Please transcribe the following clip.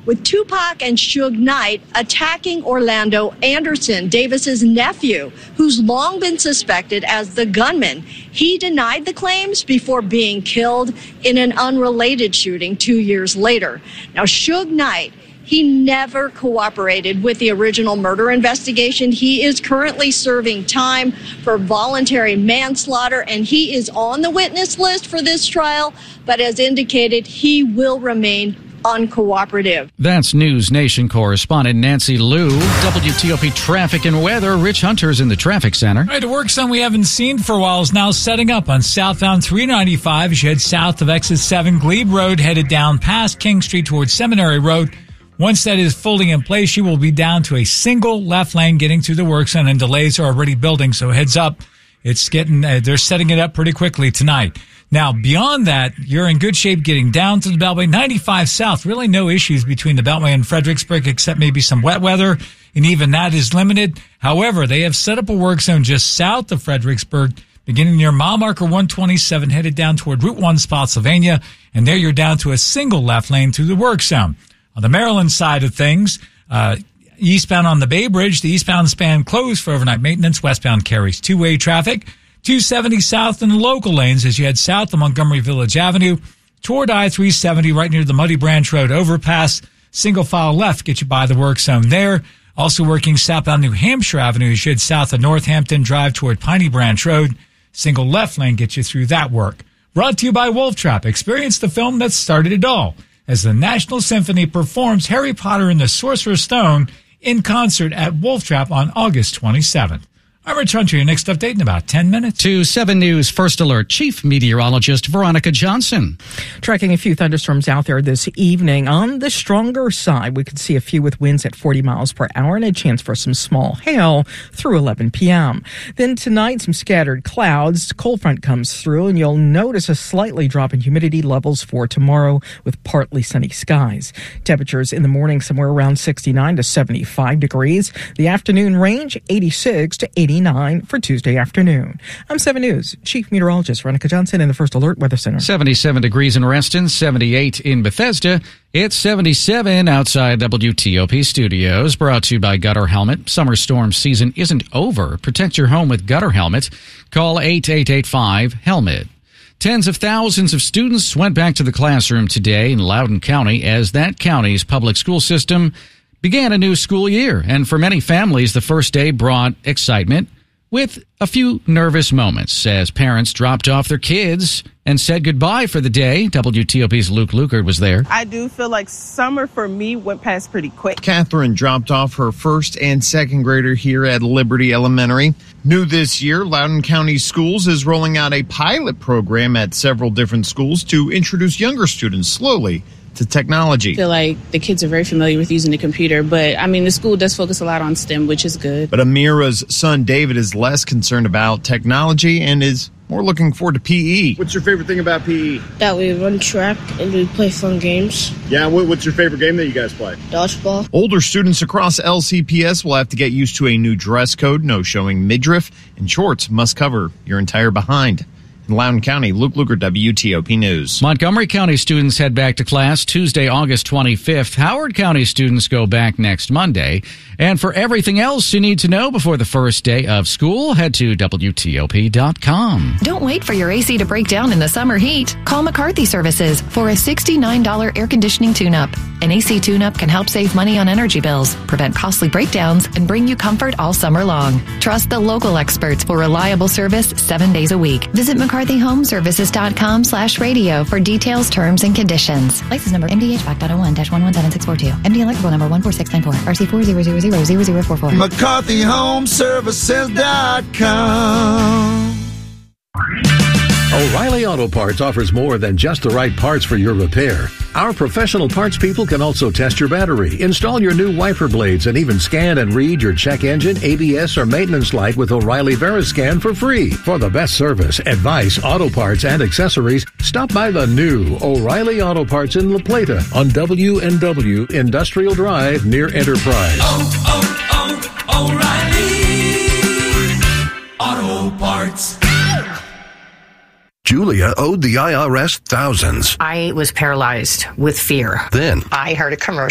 with Tupac and Suge Knight attacking Orlando Anderson, Davis's nephew, who's long been suspected as the gunman. He denied the claims before being killed in an unrelated shooting 2 years later. Now, Suge Knight, he never cooperated with the original murder investigation. He is currently serving time for voluntary manslaughter, and he is on the witness list for this trial, but as indicated, he will remain uncooperative. That's News Nation correspondent Nancy Liu. WTOP traffic and weather. Rich Hunter's in the traffic center. All right, a work zone we haven't seen for a while is now setting up on southbound 395 as you head south of exit 7 Glebe Road, headed down past King Street towards Seminary Road. Once that is fully in place, you will be down to a single left lane getting through the work zone, and delays are already building, so heads up. It's getting, they're setting it up pretty quickly tonight. Now, beyond that, you're in good shape getting down to the Beltway. 95 South, really no issues between the Beltway and Fredericksburg except maybe some wet weather, and even that is limited. However, they have set up a work zone just south of Fredericksburg, beginning near mile marker 127, headed down toward Route 1 Spotsylvania, and there you're down to a single left lane through the work zone. On the Maryland side of things, eastbound on the Bay Bridge, the eastbound span closed for overnight maintenance. Westbound carries two-way traffic. 270 south in the local lanes as you head south of Montgomery Village Avenue toward I-370 right near the Muddy Branch Road overpass. Single file left get you by the work zone there. Also working southbound New Hampshire Avenue as you head south of Northampton Drive toward Piney Branch Road. Single left lane gets you through that work. Brought to you by Wolf Trap. Experience the film that started it all as the National Symphony performs Harry Potter and the Sorcerer's Stone in concert at Wolf Trap on August 27th. I'm Rich Hunter, your next update in about 10 minutes. To 7 News First Alert Chief Meteorologist Veronica Johnson. Tracking a few thunderstorms out there this evening. On the stronger side, we could see a few with winds at 40 miles per hour and a chance for some small hail through 11 p.m. Then tonight, some scattered clouds. Cold front comes through, and you'll notice a slightly drop in humidity levels for tomorrow with partly sunny skies. Temperatures in the morning somewhere around 69 to 75 degrees. The afternoon range, 86 to 89 for Tuesday afternoon. I'm 7 News Chief Meteorologist Veronica Johnson in the First Alert Weather Center. 77 degrees in Reston, 78 in Bethesda. It's 77 outside WTOP studios. Brought to you by Gutter Helmet. Summer storm season isn't over. Protect your home with Gutter Helmet. Call 8885-HELMET. Tens of thousands of students went back to the classroom today in Loudoun County as that county's public school system began a new school year, and for many families, the first day brought excitement with a few nervous moments as parents dropped off their kids and said goodbye for the day. WTOP's Luke Lukert was there. I do feel like summer for me went past pretty quick. Catherine dropped off her first and second grader here at Liberty Elementary. New this year, Loudoun County Schools is rolling out a pilot program at several different schools to introduce younger students slowly to technology. I feel like the kids are very familiar with using the computer, but I mean, the school does focus a lot on STEM, which is good. But Amira's son David is less concerned about technology and is more looking forward to PE. What's your favorite thing about PE? That we run track and we play fun games. Yeah, what's your favorite game that you guys play? Dodgeball. Older students across LCPS will have to get used to a new dress code. No showing midriff, and shorts must cover your entire behind. In Loudoun County, Luke Luker, WTOP News. Montgomery County students head back to class Tuesday, August 25th. Howard County students go back next Monday. And for everything else you need to know before the first day of school, head to WTOP.com. Don't wait for your AC to break down in the summer heat. Call McCarthy Services for a $69 air conditioning tune-up. An AC tune-up can help save money on energy bills, prevent costly breakdowns, and bring you comfort all summer long. Trust the local experts for reliable service 7 days a week. Visit McCarthyHomeservices.com/radio for details, terms, and conditions. License number MDH-117-642. MD electrical number 14694. RC4000044. McCarthyHomeservices.com. O'Reilly Auto Parts offers more than just the right parts for your repair. Our professional parts people can also test your battery, install your new wiper blades, and even scan and read your check engine, ABS, or maintenance light with O'Reilly Veriscan for free. For the best service, advice, auto parts, and accessories, stop by the new O'Reilly Auto Parts in La Plata on W&W Industrial Drive near Enterprise. O'Reilly Auto Parts. Julia owed the IRS thousands. I was paralyzed with fear. Then I heard a commercial